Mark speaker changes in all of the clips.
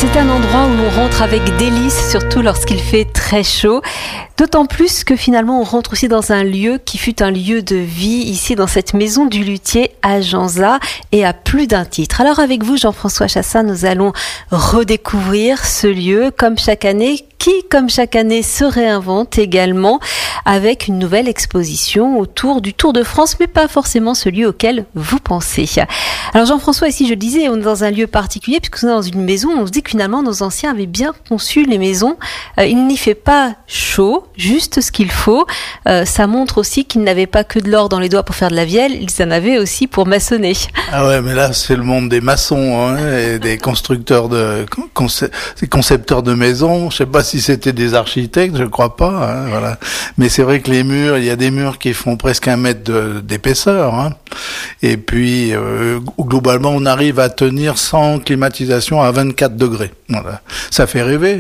Speaker 1: C'est un endroit où l'on rentre avec délice, surtout lorsqu'il fait très chaud. D'autant plus que finalement on rentre aussi dans un lieu qui fut un lieu de vie, ici dans cette maison du luthier à Janzat et à plus d'un titre. Alors avec vous Jean-François Chassin, nous allons redécouvrir ce lieu comme chaque année, qui comme chaque année se réinvente également avec une nouvelle exposition autour du Tour de France, mais pas forcément celui auquel vous pensez. Alors Jean-François, ici je le disais, on est dans un lieu particulier puisque nous sommes dans une maison, on se dit que finalement nos anciens avaient bien conçu les maisons. Il n'y fait pas chaud, juste ce qu'il faut. Ça montre aussi qu'ils n'avaient pas que de l'or dans les doigts pour faire de la vielle, ils en avaient aussi pour maçonner.
Speaker 2: Ah ouais, mais là c'est le monde des maçons hein, et des constructeurs des concepteurs de maisons. Je sais pas si c'était des architectes, je crois pas. Hein, voilà. Mais c'est vrai que les murs, il y a des murs qui font presque 1 mètre d'épaisseur. Hein. Et puis globalement, on arrive à tenir sans climatisation à 24 degrés. Voilà. Ça fait rêver.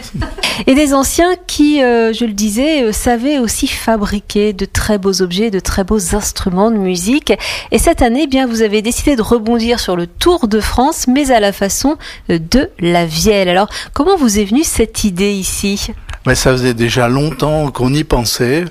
Speaker 1: Et des anciens qui, je le disais, savaient aussi fabriquer de très beaux objets, de très beaux instruments de musique. Et cette année, bien, vous avez décidé de rebondir sur le Tour de France, mais à la façon de la vielle. Alors, comment vous est venue cette idée ici ?
Speaker 2: Mais ça faisait déjà longtemps qu'on y pensait,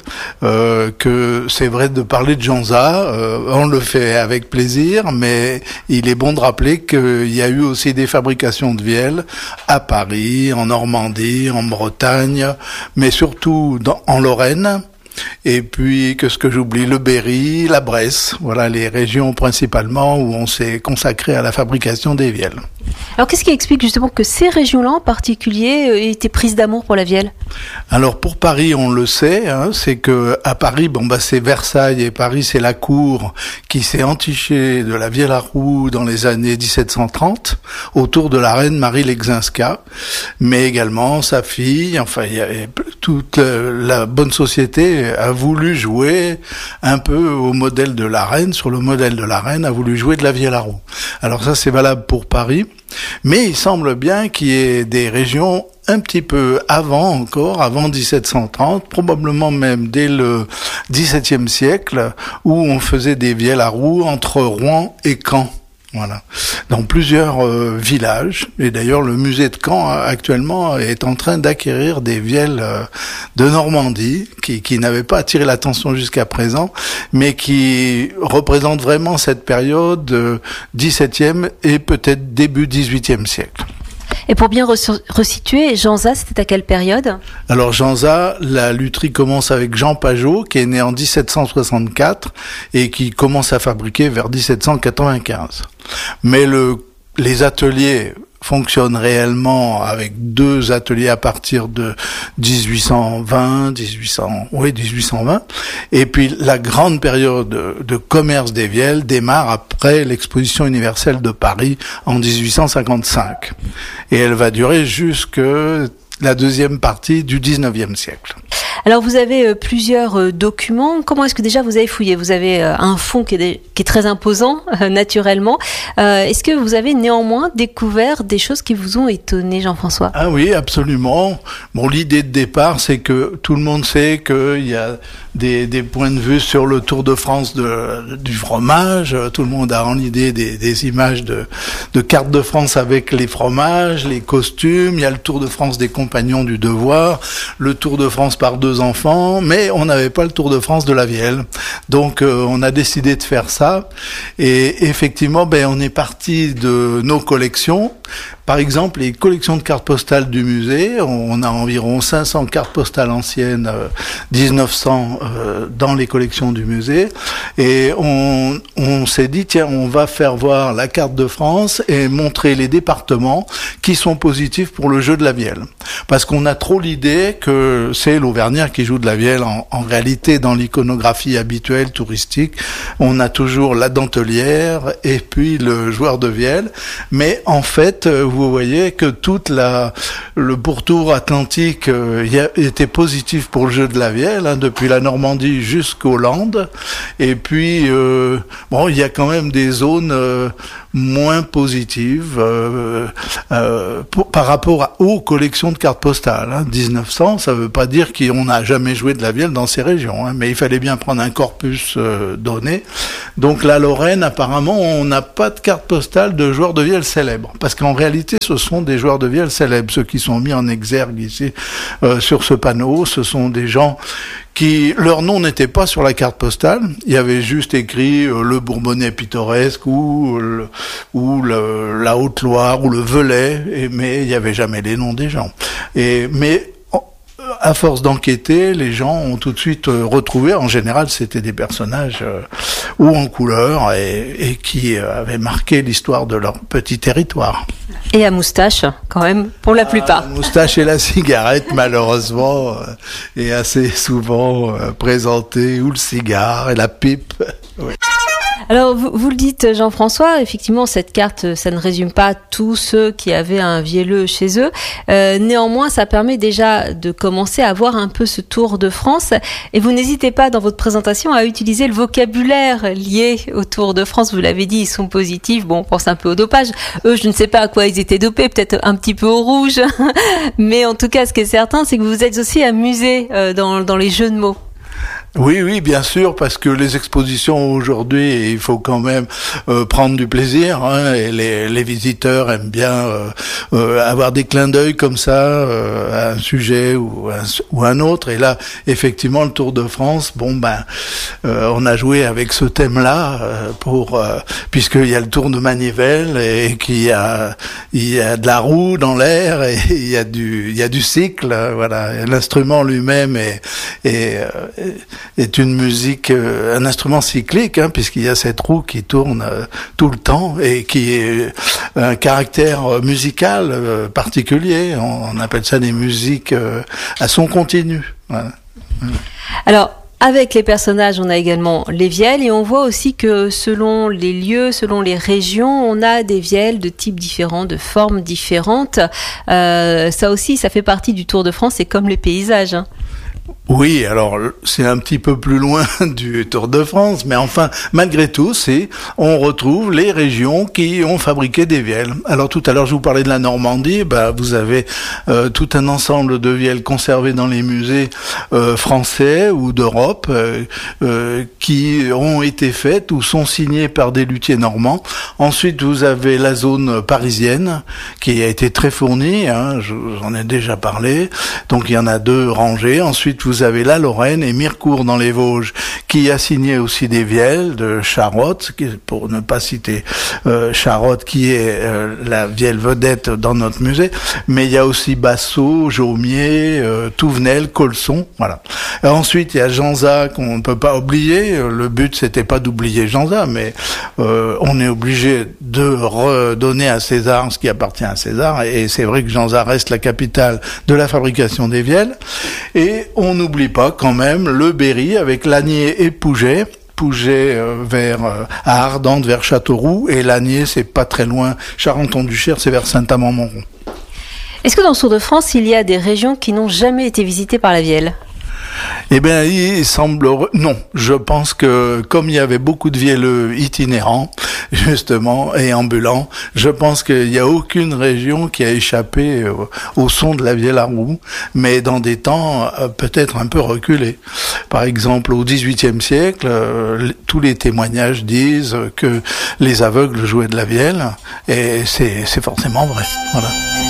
Speaker 2: que c'est vrai de parler de Janzat, on le fait avec plaisir, mais il est bon de rappeler qu'il y a eu aussi des fabrications de vielle à Paris, en Normandie, en Bretagne, mais surtout en Lorraine. Et puis, qu'est-ce que j'oublie, le Berry, la Bresse, voilà les régions principalement où on s'est consacré à la fabrication des vielles.
Speaker 1: Alors, qu'est-ce qui explique justement que ces régions-là en particulier étaient prises d'amour pour la vielle ?
Speaker 2: Alors pour Paris, on le sait, hein, c'est que à Paris, c'est Versailles et Paris, c'est la cour qui s'est entichée de la vielle à roue dans les années 1730 autour de la reine Marie Leczinska, mais également sa fille. Enfin, toute la bonne société a voulu jouer un peu au modèle de la reine, sur le modèle de la reine, a voulu jouer de la vielle à roue. Alors ça, c'est valable pour Paris. Mais il semble bien qu'il y ait des régions un petit peu avant 1730, probablement même dès le XVIIe siècle, où on faisait des vielles à roue entre Rouen et Caen. Voilà, dans plusieurs villages. Et d'ailleurs, le musée de Caen actuellement est en train d'acquérir des vielles de Normandie qui n'avaient pas attiré l'attention jusqu'à présent, mais qui représentent vraiment cette période XVIIe et peut-être début XVIIIe siècle.
Speaker 1: Et pour bien resituer, Janzat, c'était à quelle période ?
Speaker 2: Alors Janzat, la lutherie commence avec Jean Pajot, qui est né en 1764 et qui commence à fabriquer vers 1795. Mais les ateliers fonctionnent réellement avec 2 ateliers à partir de 1820. Et puis la grande période de commerce des vielles démarre après l'exposition universelle de Paris en 1855. Et elle va durer jusque la deuxième partie du 19e siècle.
Speaker 1: Alors vous avez plusieurs documents. Comment est-ce que déjà vous avez fouillé ? Vous avez un fond qui est très imposant, naturellement. Est-ce que vous avez néanmoins découvert des choses qui vous ont étonné, Jean-François ?
Speaker 2: Ah oui, absolument. Bon, l'idée de départ, c'est que tout le monde sait qu'il y a des points de vue sur le Tour de France du fromage. Tout le monde a en idée des images de cartes de France avec les fromages, les costumes. Il y a le Tour de France des compagnons du devoir, le Tour de France par 2 enfants, mais on n'avait pas le Tour de France de la vielle. Donc on a décidé de faire ça. Et effectivement, on est parti de nos collections. Par exemple, les collections de cartes postales du musée, on a environ 500 cartes postales anciennes 1900 dans les collections du musée, et on s'est dit tiens, on va faire voir la carte de France et montrer les départements qui sont positifs pour le jeu de la vielle, parce qu'on a trop l'idée que c'est l'Auvergnat qui joue de la vielle. En réalité, dans l'iconographie habituelle touristique, on a toujours la dentelière et puis le joueur de vielle, mais en fait vous voyez que le pourtour atlantique était positif pour le jeu de la vielle, hein, depuis la Normandie jusqu'aux Landes. Et puis, il y a quand même des zones moins positives par rapport aux collections de cartes postales. Hein. 1900, ça veut pas dire qu'on n'a jamais joué de la vielle dans ces régions, hein, mais il fallait bien prendre un corpus donné. Donc la Lorraine, apparemment, on n'a pas de carte postale de joueurs de vielle célèbres, parce qu'en réalité, réalité, ce sont des joueurs de vielle célèbres, ceux qui sont mis en exergue ici sur ce panneau. Ce sont des gens qui, leur nom n'était pas sur la carte postale. Il y avait juste écrit le Bourbonnais pittoresque ou la Haute-Loire ou le Velay, mais il n'y avait jamais les noms des gens. Mais à force d'enquêter, les gens ont tout de suite retrouvé, en général c'était des personnages hauts en couleur et qui avaient marqué l'histoire de leur petit territoire.
Speaker 1: Et à moustache, quand même, pour la plupart.
Speaker 2: La moustache et la cigarette, malheureusement, est assez souvent présentée, ou le cigare et la pipe. Oui.
Speaker 1: Alors, vous le dites, Jean-François, effectivement, cette carte, ça ne résume pas tous ceux qui avaient un vielleux chez eux. Néanmoins, ça permet déjà de commencer à voir un peu ce tour de France. Et vous n'hésitez pas, dans votre présentation, à utiliser le vocabulaire lié au Tour de France. Vous l'avez dit, ils sont positifs. Bon, on pense un peu au dopage. Eux, je ne sais pas à quoi ils étaient dopés, peut-être un petit peu au rouge. Mais en tout cas, ce qui est certain, c'est que vous êtes aussi amusés dans les jeux de mots.
Speaker 2: Oui, bien sûr, parce que les expositions aujourd'hui, il faut quand même prendre du plaisir, hein, et les visiteurs aiment bien avoir des clins d'œil comme ça à un sujet ou un autre. Et là, effectivement, le Tour de France, on a joué avec ce thème-là puisqu'il y a le Tour de Manivelle et qu'il y a de la roue dans l'air et il y a du cycle, voilà. L'instrument lui-même est une musique, un instrument cyclique, hein, puisqu'il y a cette roue qui tourne tout le temps et qui est un caractère musical particulier. On appelle ça des musiques à son continu. Voilà.
Speaker 1: Alors, avec les personnages, on a également les vielles et on voit aussi que selon les lieux, selon les régions, on a des vielles de types différents, de formes différentes. Ça aussi, ça fait partie du Tour de France, c'est comme les paysages, hein.
Speaker 2: Oui, alors c'est un petit peu plus loin du Tour de France, mais enfin, malgré tout, on retrouve les régions qui ont fabriqué des vielles. Alors tout à l'heure, je vous parlais de la Normandie, vous avez tout un ensemble de vielles conservées dans les musées français ou d'Europe qui ont été faites ou sont signées par des luthiers normands. Ensuite, vous avez la zone parisienne qui a été très fournie, hein, j'en ai déjà parlé, donc il y en a 2 rangées. Ensuite, vous avez la Lorraine et Mirecourt dans les Vosges qui a signé aussi des vielles de Charrotte, pour ne pas citer Charrotte qui est la vielle vedette dans notre musée, mais il y a aussi Bassot, Jaumier, Touvenel, Colson, voilà. Et ensuite il y a Janza qu'on ne peut pas oublier. Le but c'était pas d'oublier Janza, mais on est obligé de redonner à César ce qui appartient à César, et c'est vrai que Janza reste la capitale de la fabrication des vielles. Et on n'oublie pas quand même le Berry avec Lagnier et Pouget à Ardentes vers Châteauroux, et Lagnier c'est pas très loin, Charenton-du-Cher c'est vers Saint-Amand-Montrond.
Speaker 1: Est-ce que dans le Tour de France, il y a des régions qui n'ont jamais été visitées par la vielle ?
Speaker 2: Eh bien, il semble... Non, je pense que comme il y avait beaucoup de vielleux itinérants, justement, et ambulants, je pense qu'il n'y a aucune région qui a échappé au son de la vielle à roue, mais dans des temps peut-être un peu reculés. Par exemple, au XVIIIe siècle, tous les témoignages disent que les aveugles jouaient de la vielle, et c'est forcément vrai. Voilà.